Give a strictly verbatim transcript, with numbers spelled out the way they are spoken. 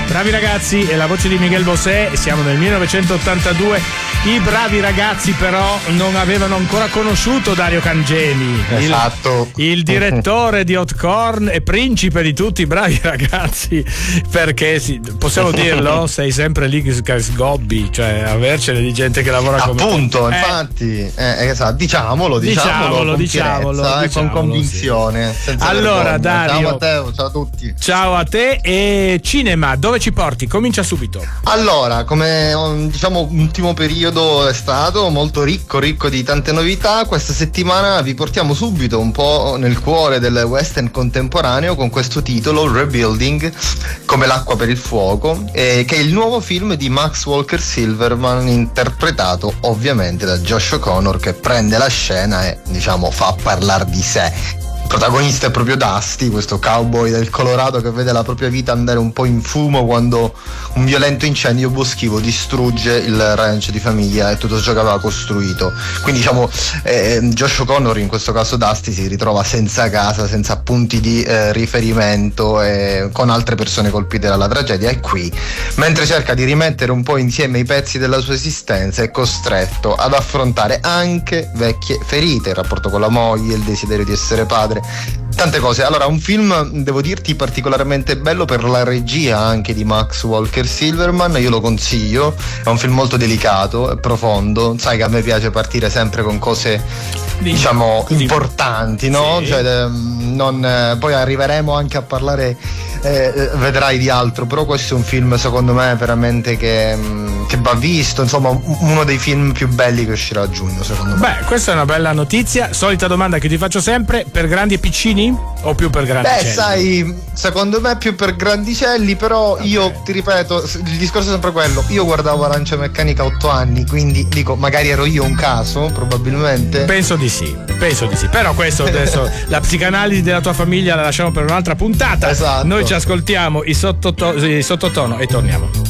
Bravi ragazzi, è la voce di Miguel Bosé, siamo nel millenovecentottantadue. I bravi ragazzi però non avevano ancora conosciuto Dario Cangemi, esatto. il, il direttore di Hot Corn e principe di tutti i bravi ragazzi, perché sì, possiamo dirlo, sei sempre lì che sgobbi, cioè avercene di gente che lavora come appunto, eh. infatti eh, esatto, diciamolo, diciamolo, diciamolo, con diciamolo, fierezza, diciamolo, con convinzione, sì. senza Allora vergogna. Dario, ciao Matteo, ciao a tutti. Ciao a te. E cinema, dove ci porti? Comincia subito. Allora, come diciamo ultimo periodo è stato molto ricco, ricco di tante novità, questa settimana vi portiamo subito un po' nel cuore del western contemporaneo con questo titolo Rebuilding, come l'acqua per il fuoco, eh, che è il nuovo film di Max Walker Silverman, interpretato ovviamente da Josh O'Connor, che prende la scena e diciamo fa parlare di sé. Il protagonista è proprio Dusty, questo cowboy del Colorado che vede la propria vita andare un po' in fumo quando un violento incendio boschivo distrugge il ranch di famiglia e tutto ciò che aveva costruito. Quindi diciamo eh, Josh O'Connor, in questo caso Dusty, si ritrova senza casa, senza punti di eh, riferimento, e con altre persone colpite dalla tragedia, e qui, mentre cerca di rimettere un po' insieme i pezzi della sua esistenza, è costretto ad affrontare anche vecchie ferite, il rapporto con la moglie, il desiderio di essere padre, tante cose. Allora, un film, devo dirti, particolarmente bello per la regia anche di Max Walker Silverman, io lo consiglio, è un film molto delicato e profondo, sai che a me piace partire sempre con cose diciamo importanti, no? Sì. Cioè, non, poi arriveremo anche a parlare, eh, vedrai, di altro, però questo è un film secondo me veramente che, che va visto, insomma uno dei film più belli che uscirà a giugno secondo me. Beh, questa è una bella notizia. Solita domanda che ti faccio sempre: per grandi e piccini o più per grandicelli? Beh, sai, secondo me più per grandicelli, però okay. Io ti ripeto, il discorso è sempre quello, io guardavo Arancia Meccanica a otto anni, quindi dico, magari ero io un caso, probabilmente. Penso di sì, penso di sì, però questo adesso la psicanalisi della tua famiglia la lasciamo per un'altra puntata. Esatto. Noi ci ascoltiamo i, sottoto- i sottotono e torniamo.